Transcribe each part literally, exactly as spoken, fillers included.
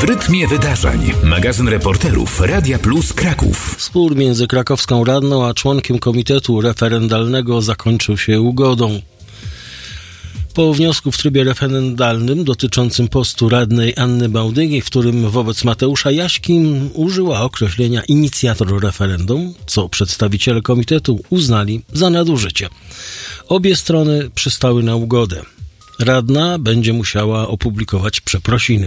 W rytmie wydarzeń. Magazyn reporterów Radia Plus Kraków. Spór między krakowską radną a członkiem komitetu referendalnego zakończył się ugodą. Po wniosku w trybie referendalnym dotyczącym postu radnej Anny Bałdygi, w którym wobec Mateusza Jaśki użyła określenia inicjator referendum, co przedstawiciele komitetu uznali za nadużycie. Obie strony przystały na ugodę. Radna będzie musiała opublikować przeprosiny.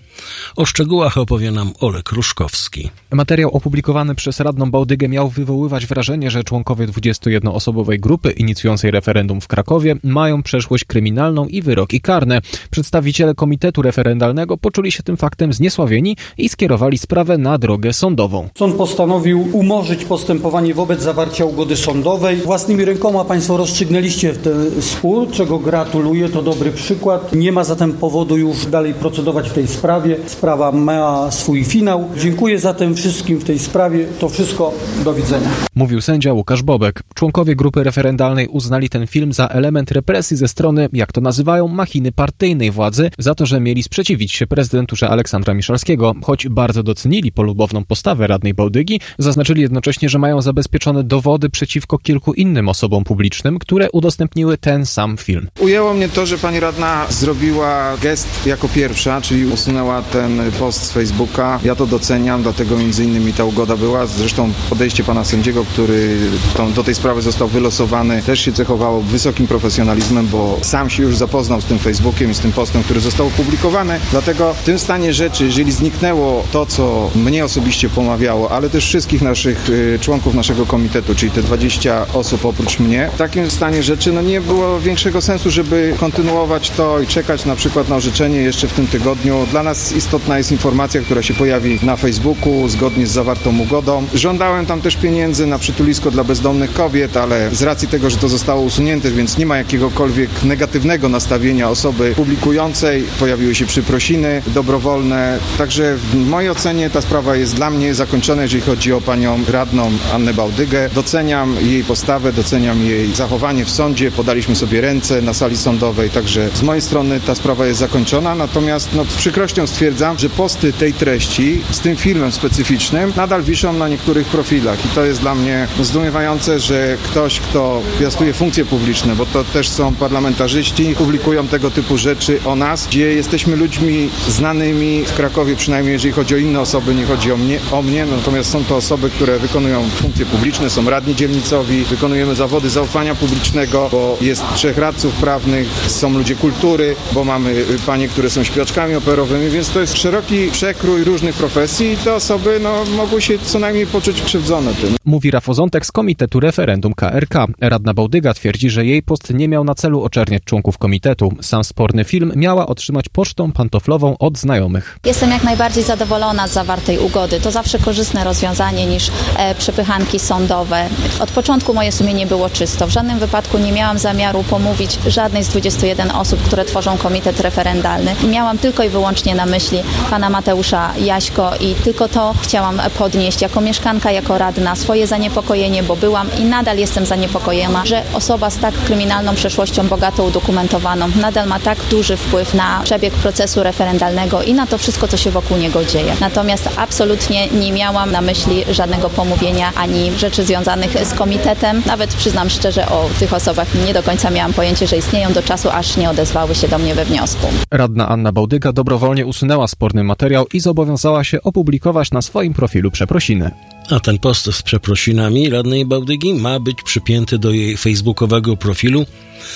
O szczegółach opowie nam Olek Ruszkowski. Materiał opublikowany przez radną Bałdygę miał wywoływać wrażenie, że członkowie dwudziestojednoosobowej grupy inicjującej referendum w Krakowie mają przeszłość kryminalną i wyroki karne. Przedstawiciele komitetu referendalnego poczuli się tym faktem zniesławieni i skierowali sprawę na drogę sądową. Sąd postanowił umorzyć postępowanie wobec zawarcia ugody sądowej. Własnymi rękoma Państwo rozstrzygnęliście ten spór, czego gratuluję, to dobry przykład. Nie ma zatem powodu już dalej procedować w tej sprawie. Sprawa ma swój finał. Dziękuję zatem wszystkim w tej sprawie. To wszystko. Do widzenia. Mówił sędzia Łukasz Bobek. Członkowie grupy referendalnej uznali ten film za element represji ze strony, jak to nazywają, machiny partyjnej władzy, za to, że mieli sprzeciwić się prezydenturze Aleksandra Miszalskiego. Choć bardzo docenili polubowną postawę radnej Bałdygi, zaznaczyli jednocześnie, że mają zabezpieczone dowody przeciwko kilku innym osobom publicznym, które udostępniły ten sam film. Ujęło mnie to, że pani radna zrobiła gest jako pierwsza, czyli usunęła ten post z Facebooka. Ja to doceniam, dlatego między innymi ta ugoda była. Zresztą podejście pana sędziego, który tą, do tej sprawy został wylosowany, też się cechowało wysokim profesjonalizmem, bo sam się już zapoznał z tym Facebookiem i z tym postem, który został opublikowany. Dlatego w tym stanie rzeczy, jeżeli zniknęło to, co mnie osobiście pomawiało, ale też wszystkich naszych y, członków naszego komitetu, czyli te dwadzieścia osób oprócz mnie, w takim stanie rzeczy no nie było większego sensu, żeby kontynuować to i czekać na przykład na orzeczenie jeszcze w tym tygodniu. Dla nas istotna jest informacja, która się pojawi na Facebooku zgodnie z zawartą ugodą. Żądałem tam też pieniędzy na przytulisko dla bezdomnych kobiet, ale z racji tego, że to zostało usunięte, więc nie ma jakiegokolwiek negatywnego nastawienia osoby publikującej. Pojawiły się przeprosiny dobrowolne. Także w mojej ocenie ta sprawa jest dla mnie zakończona, jeżeli chodzi o panią radną Annę Bałdygę. Doceniam jej postawę, doceniam jej zachowanie w sądzie. Podaliśmy sobie ręce na sali sądowej, także z mojej strony ta sprawa jest zakończona. Natomiast no, z przykrością stwierdzam, że posty tej treści z tym filmem specyficznym nadal wiszą na niektórych profilach i to jest dla mnie zdumiewające, że ktoś, kto piastuje funkcje publiczne, bo to też są parlamentarzyści, publikują tego typu rzeczy o nas, gdzie jesteśmy ludźmi znanymi w Krakowie, przynajmniej jeżeli chodzi o inne osoby, nie chodzi o mnie, o mnie, natomiast są to osoby, które wykonują funkcje publiczne, są radni dzielnicowi, wykonujemy zawody zaufania publicznego, bo jest trzech radców prawnych, są ludzie kultury, bo mamy panie, które są śpiewaczkami operowymi, więc to jest szeroki przekrój różnych profesji i te osoby no, mogły się co najmniej poczuć krzywdzone tym. Mówi Rafał Zątek z Komitetu Referendum K R K. Radna Bałdyga twierdzi, że jej post nie miał na celu oczerniać członków komitetu. Sam sporny film miała otrzymać pocztą pantoflową od znajomych. Jestem jak najbardziej zadowolona z zawartej ugody. To zawsze korzystne rozwiązanie niż e, przepychanki sądowe. Od początku moje sumienie było czysto. W żadnym wypadku nie miałam zamiaru pomówić żadnej z dwudziestu jeden osób, które tworzą komitet referendalny. Miałam tylko i wyłącznie na myśli pana Mateusza Jaśko i tylko to chciałam podnieść jako mieszkanka, jako radna swoje zaniepokojenie, bo byłam i nadal jestem zaniepokojona, że osoba z tak kryminalną przeszłością, bogato udokumentowaną, nadal ma tak duży wpływ na przebieg procesu referendalnego i na to wszystko, co się wokół niego dzieje. Natomiast absolutnie nie miałam na myśli żadnego pomówienia ani rzeczy związanych z komitetem. Nawet przyznam szczerze, o tych osobach nie do końca miałam pojęcie, że istnieją do czasu, aż nie odezwały się do mnie we wniosku. Radna Anna Bałdyga dobrowolnie usunęła sporny materiał i zobowiązała się opublikować na swoim profilu przeprosiny. A ten post z przeprosinami radnej Bałdygi ma być przypięty do jej facebookowego profilu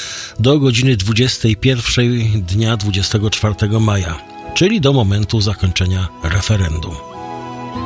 do godziny dwudziestej pierwszej dnia dwudziestego czwartego maja, czyli do momentu zakończenia referendum.